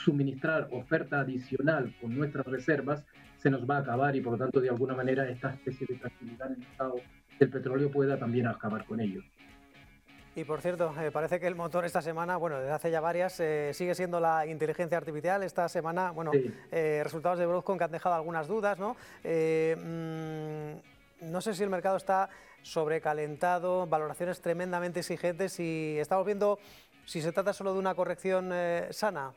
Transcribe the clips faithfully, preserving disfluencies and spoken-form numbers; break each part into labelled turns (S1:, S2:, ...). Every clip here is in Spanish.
S1: suministrar oferta adicional con nuestras reservas, se nos va a acabar y por lo tanto de alguna manera esta especie de tranquilidad en el estado del petróleo pueda también acabar con ello.
S2: Y por cierto, eh, parece que el motor esta semana, bueno, desde hace ya varias, eh, sigue siendo la inteligencia artificial. Esta semana, bueno,
S1: Sí.
S2: eh, resultados de Broadcom que han dejado algunas dudas, ¿no? Eh, mmm, no sé si el mercado está sobrecalentado, valoraciones tremendamente exigentes y estamos viendo si se trata solo de una corrección eh, sana.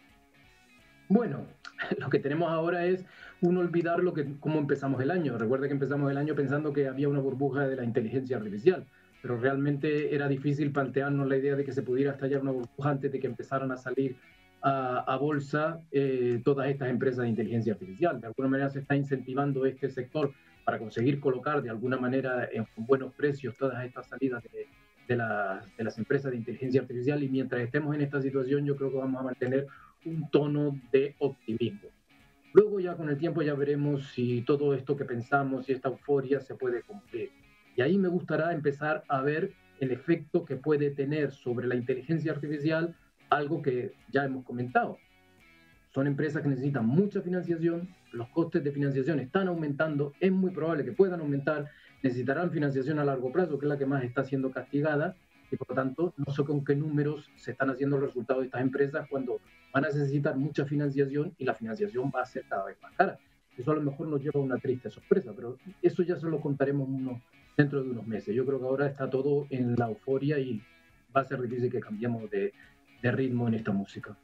S1: Bueno, lo que tenemos ahora es un olvidar lo que, cómo empezamos el año. Recuerda que empezamos el año pensando que había una burbuja de la inteligencia artificial, pero realmente era difícil plantearnos la idea de que se pudiera estallar una burbuja antes de que empezaran a salir a, a bolsa eh, todas estas empresas de inteligencia artificial. De alguna manera se está incentivando este sector para conseguir colocar de alguna manera en buenos precios todas estas salidas de, de, la, de las empresas de inteligencia artificial, y mientras estemos en esta situación yo creo que vamos a mantener un tono de optimismo. Luego ya con el tiempo ya veremos si todo esto que pensamos y esta euforia se puede cumplir. Y ahí me gustará empezar a ver el efecto que puede tener sobre la inteligencia artificial, algo que ya hemos comentado. Son empresas que necesitan mucha financiación, los costes de financiación están aumentando, es muy probable que puedan aumentar, necesitarán financiación a largo plazo, que es la que más está siendo castigada, y por lo tanto no sé con qué números se están haciendo los resultados de estas empresas cuando van a necesitar mucha financiación y la financiación va a ser cada vez más cara. Eso a lo mejor nos lleva a una triste sorpresa, pero eso ya se lo contaremos unos, dentro de unos meses. Yo creo que ahora está todo en la euforia y va a ser difícil que cambiemos de, de ritmo en esta música.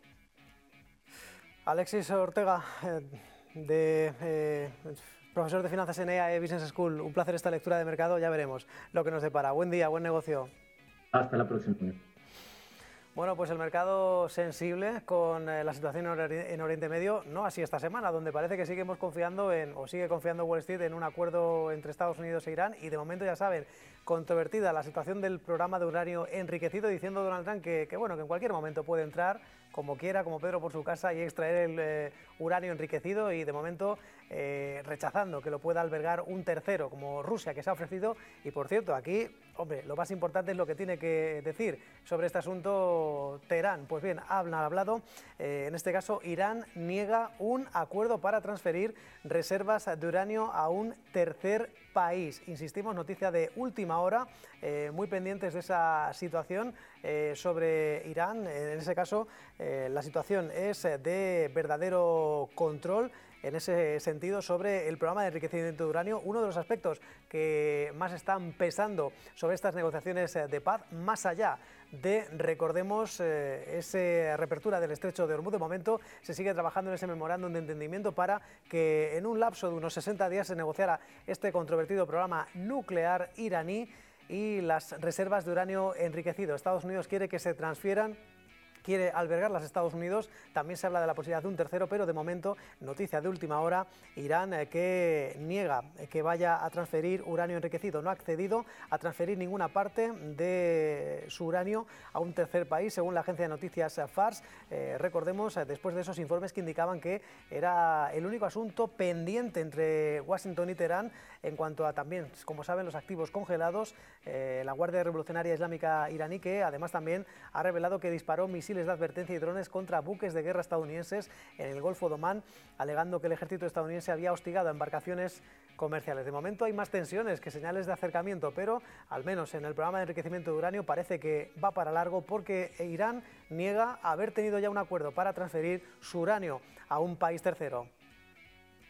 S2: Alexis Ortega, eh, de eh, profesor de finanzas en E A E Business School, un placer esta lectura de mercado, ya veremos lo que nos depara. Buen día, buen negocio.
S1: Hasta la próxima.
S2: Bueno, pues el mercado sensible con eh, la situación en Oriente Medio, no así esta semana, donde parece que seguimos confiando en, o sigue confiando Wall Street en un acuerdo entre Estados Unidos e Irán, y de momento ya saben, controvertida la situación del programa de uranio enriquecido, diciendo Donald Trump que, que bueno, que en cualquier momento puede entrar como quiera, como Pedro por su casa, y extraer el eh, uranio enriquecido, y de momento eh, rechazando que lo pueda albergar un tercero como Rusia, que se ha ofrecido. Y por cierto, aquí, hombre, lo más importante es lo que tiene que decir sobre este asunto Teherán. Pues bien, han hablado, eh, en este caso Irán niega un acuerdo para transferir reservas de uranio a un tercer país. Insistimos, noticia de última hora, eh, muy pendientes de esa situación eh, sobre Irán. En ese caso, eh, la situación es de verdadero control en ese sentido sobre el programa de enriquecimiento de uranio, uno de los aspectos que más están pesando sobre estas negociaciones de paz, más allá de, recordemos, eh, esa reapertura del estrecho de Hormuz. De momento se sigue trabajando en ese memorándum de entendimiento para que en un lapso de unos sesenta días se negociara este controvertido programa nuclear iraní y las reservas de uranio enriquecido. Estados Unidos quiere que se transfieran, quiere albergar las Estados Unidos, también se habla de la posibilidad de un tercero, pero de momento, noticia de última hora, Irán eh, que niega que vaya a transferir uranio enriquecido, no ha accedido a transferir ninguna parte de su uranio a un tercer país, según la agencia de noticias Fars. Eh, recordemos, eh, después de esos informes que indicaban que era el único asunto pendiente entre Washington y Teherán en cuanto a también, como saben, los activos congelados, eh, la Guardia Revolucionaria Islámica iraní, que además también ha revelado que disparó misiles de advertencia y drones contra buques de guerra estadounidenses en el Golfo de Omán, alegando que el ejército estadounidense había hostigado a embarcaciones comerciales. De momento hay más tensiones que señales de acercamiento, pero al menos en el programa de enriquecimiento de uranio parece que va para largo, porque Irán niega haber tenido ya un acuerdo para transferir su uranio a un país tercero.